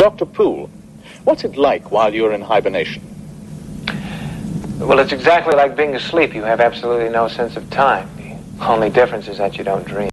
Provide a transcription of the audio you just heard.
Dr. Poole, what's it like while you're in hibernation? Well, it's exactly like being asleep. You have absolutely no sense of time. The only difference is that you don't dream.